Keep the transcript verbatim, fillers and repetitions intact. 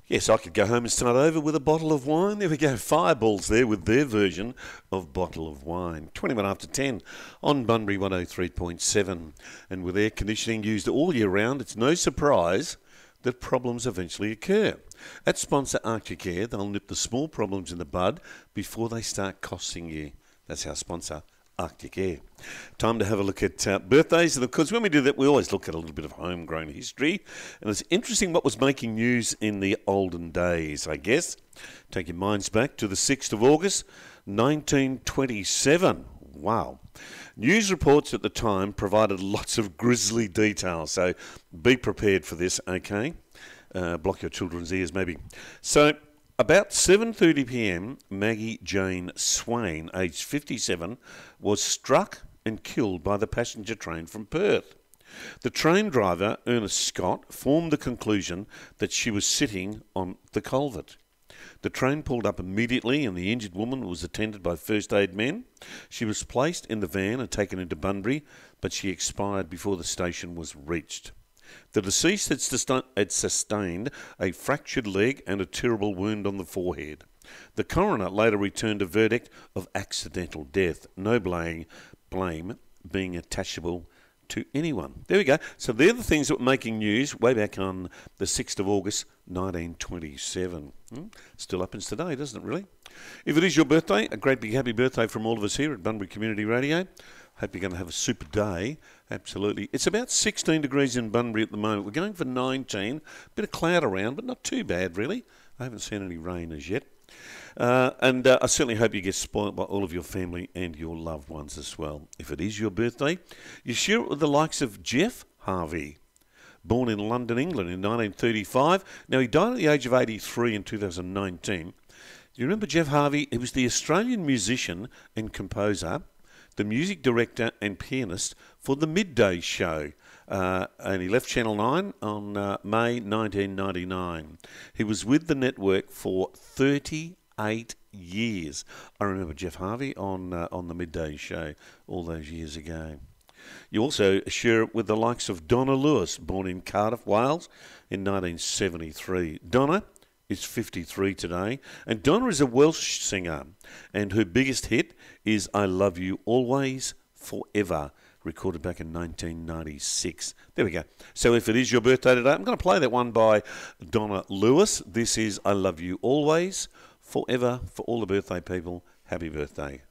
Yes, I could go home and start over with a bottle of wine. There we go, Fireballs there with their version of Bottle of Wine. twenty-one after ten on Bunbury one oh three point seven. And with air conditioning used all year round, it's no surprise that problems eventually occur. At sponsor Arctic Air, they'll nip the small problems in the bud before they start costing you. That's our sponsor, Arctic Air. Time to have a look at uh, birthdays, and of course when we do that we always look at a little bit of homegrown history, and it's interesting what was making news in the olden days, I guess. Take your minds back to the sixth of August nineteen twenty-seven. Wow. News reports at the time provided lots of grisly details, so be prepared for this, okay? Uh, block your children's ears maybe. So about seven thirty p m, Maggie Jane Swain, aged fifty-seven, was struck and killed by the passenger train from Perth. The train driver, Ernest Scott, formed the conclusion that she was sitting on the culvert. The train pulled up immediately and the injured woman was attended by first aid men. She was placed in the van and taken into Bunbury, but she expired before the station was reached. The deceased had, susta- had sustained a fractured leg and a terrible wound on the forehead. The coroner later returned a verdict of accidental death, no blame, blame being attachable to anyone. There we go. So they're the things that were making news way back on the sixth of August nineteen twenty-seven. Hmm? Still happens today, doesn't it really? If it is your birthday, a great big happy birthday from all of us here at Bunbury Community Radio. Hope you're going to have a super day. Absolutely. It's about sixteen degrees in Bunbury at the moment. We're going for nineteen. Bit of cloud around, but not too bad, really. I haven't seen any rain as yet. Uh, and uh, I certainly hope you get spoilt by all of your family and your loved ones as well. If it is your birthday, you share it with the likes of Jeff Harvey, born in London, England in nineteen thirty-five. Now, he died at the age of eighty-three in two thousand nineteen. Do you remember Jeff Harvey? He was the Australian musician and composer, the music director and pianist for the Midday Show, uh, and he left Channel nine on uh, May nineteen ninety-nine. He was with the network for thirty-eight years. I remember Jeff Harvey on uh, on the Midday Show all those years ago. You also share it with the likes of Donna Lewis, born in Cardiff, Wales in nineteen seventy-three. Donna is fifty-three today, and Donna is a Welsh singer, and her biggest hit is I Love You Always Forever, recorded back in nineteen ninety-six. There we go. So if it is your birthday today, I'm going to play that one by Donna Lewis. This is I Love You Always Forever. For all the birthday people, happy birthday.